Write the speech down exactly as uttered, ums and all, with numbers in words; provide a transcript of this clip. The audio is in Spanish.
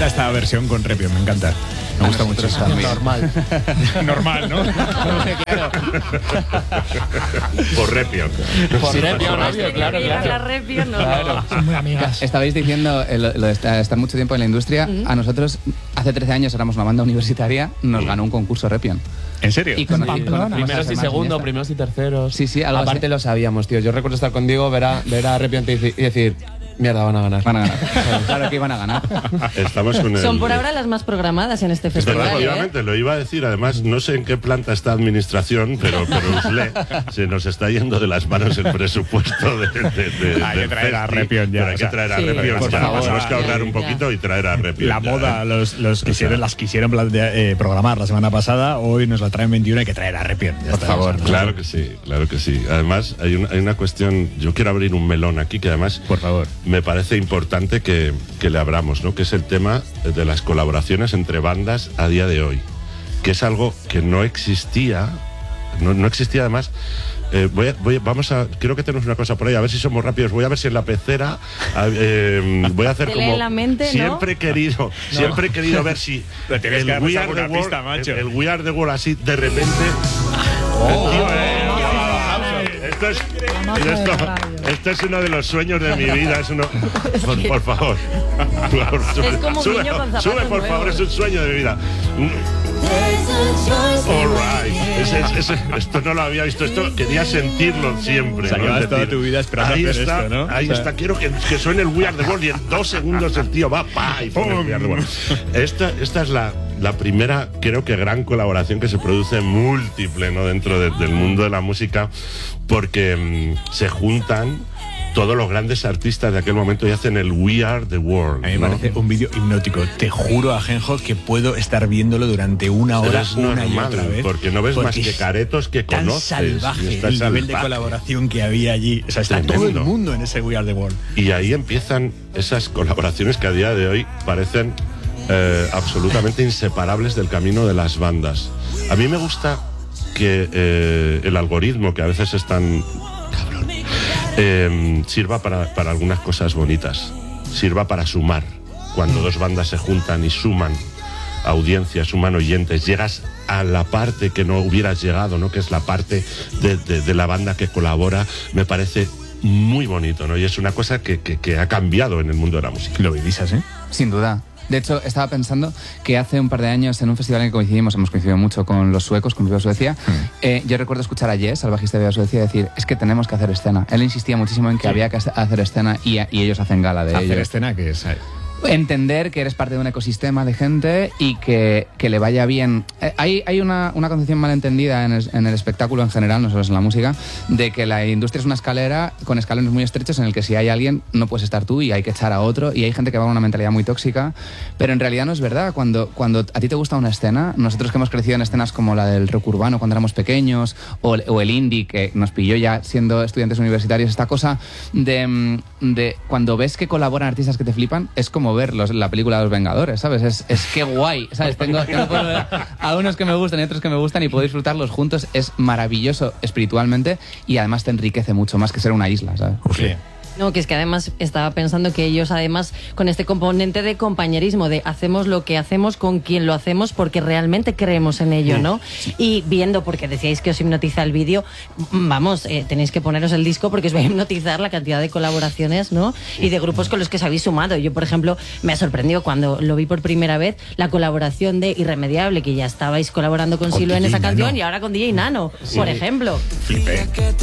encanta esta versión con Repion, me encanta. Me gusta mucho. Normal. Normal, ¿no? Claro. Por Repion. Por Sí, Repion, por obvio, claro, La claro. Repion, no. Claro. Son muy amigas. Estabais diciendo eh, lo, lo de estar, estar mucho tiempo en la industria. Uh-huh. A nosotros, hace trece años éramos una banda universitaria, nos ganó un concurso Repion. ¿En serio? Y con, En Pamplona. Primeros y segundos, primeros y terceros. Sí, sí, algo Aparte así. lo sabíamos, tío. Yo recuerdo estar con Diego, ver a, ver a Repion y decir, mierda, van a ganar. Van a ganar. Claro que iban a ganar. Estamos con el... Son por ahora las más programadas en este Es verdad, festival. ¿eh? obviamente, lo iba a decir. Además, no sé en qué planta está administración, pero, pero Usle se nos está yendo de las manos el presupuesto de, de, de, Hay que del traer a festi, Repion ya, pero hay o que sea, traer a sí, Repion. por ya, favor. tenemos que ahorrar Ya, un ya. poquito y traer a Repion. La ya, moda, ¿eh? los, los O quisieron, sea, las quisieron plantea- eh, programar la semana pasada, hoy nos la traen veintiuno, hay que traer a Repion. Ya Por está, favor. o sea, Claro que sí, claro que sí. Además, hay una, hay una cuestión, yo quiero abrir un melón aquí que además Por favor. me parece importante que, que le abramos, ¿no? Que es el tema de las colaboraciones entre bandas a día de hoy, que es algo que no existía, no, no existía además. Eh, voy a- voy a- vamos a, creo que tenemos una cosa por ahí, a ver si somos rápidos. Voy a ver si en la pecera a- eh, voy a hacer Te lee como la mente, ¿no? siempre he querido, siempre he querido ver si Pero tienes el que darnos We Are alguna the World, pista, macho. el, el We Are the World así de repente. Oh, Tío, eh, eh, esto es, magia de esto, la radio. esto es uno de los sueños de mi vida. Es uno, por, por favor. Es como un sube, niño con zapatos sube, por favor, nuevos. es un sueño de mi vida. All right. Ese- ese- esto no lo había visto. Esto quería sentirlo siempre. O sea, ¿no? llevas Es toda decir, tu vida esperando ahí hacer está, esto, ¿no? Ahí O sea, está. Quiero que, que suene el We Are the World y en dos segundos el tío va pa y pone el We Are the World. Esta, esta es la, la primera, creo que gran colaboración que se produce múltiple, ¿no? Dentro de- del mundo de la música, porque mm, se juntan todos los grandes artistas de aquel momento y hacen el We Are the World. A mí me ¿no? parece un vídeo hipnótico. Te juro, Ajenjo, que puedo estar viéndolo durante una hora, Es una y normal, otra vez. porque no ves más porque que es caretos que tan conoces. salvaje y está el nivel de salvaje. colaboración que había allí. O sea, está todo el Tremendo. mundo en ese We Are the World. Y ahí empiezan esas colaboraciones que a día de hoy parecen eh, absolutamente inseparables del camino de las bandas. A mí me gusta que eh, el algoritmo, que a veces es tan cabrón, eh, sirva para, para algunas cosas bonitas, sirva para sumar. Cuando dos bandas se juntan y suman audiencias, suman oyentes, llegas a la parte que no hubieras llegado, ¿no? Que es la parte de, de- de la banda que colabora. Me parece muy bonito, ¿no? Y es una cosa que, que- que ha cambiado en el mundo de la música. Lo vivís así. Sin duda. De hecho, estaba pensando que hace un par de años en un festival en el que coincidimos, hemos coincidido mucho con los suecos, con Viva Suecia, eh, yo recuerdo escuchar a Jess, al bajista de Viva Suecia, decir, es que tenemos que hacer escena. Él insistía muchísimo en que Sí. había que hacer escena y, y ellos hacen gala de Hacer ello. escena que es... Entender que eres parte de un ecosistema de gente y que, que le vaya bien. Eh, hay hay una, una concepción malentendida en el, en el espectáculo en general, no solo es en la música, de que la industria es una escalera con escalones muy estrechos en el que si hay alguien no puedes estar tú y hay que echar a otro, y hay gente que va con una mentalidad muy tóxica, pero en realidad no es verdad. Cuando, cuando a ti te gusta una escena, nosotros que hemos crecido en escenas como la del rock urbano cuando éramos pequeños, o, o el indie que nos pilló ya siendo estudiantes universitarios, esta cosa de, mm, de cuando ves que colaboran artistas que te flipan, es como ver los- la película de Los Vengadores, ¿sabes? Es, es que guay, ¿sabes? Tengo, tengo por ver a unos que me gustan y otros que me gustan y puedo disfrutarlos juntos. Es maravilloso espiritualmente y además te enriquece mucho más que ser una isla, ¿sabes? Sí. No, que es que además estaba pensando que ellos además con este componente de compañerismo, de hacemos lo que hacemos con quien lo hacemos porque realmente creemos en ello, ¿no? Y viendo, porque decíais que os hipnotiza el vídeo, vamos, eh, tenéis que poneros el disco porque os va a hipnotizar la cantidad de colaboraciones, ¿no? Y de grupos con los que os habéis sumado. Yo, por ejemplo, me ha sorprendido cuando lo vi por primera vez la colaboración de Irremediable, que ya estabais colaborando con Con Silo en D J esa canción Nano. y ahora con D J Nano, por ejemplo. Flipé.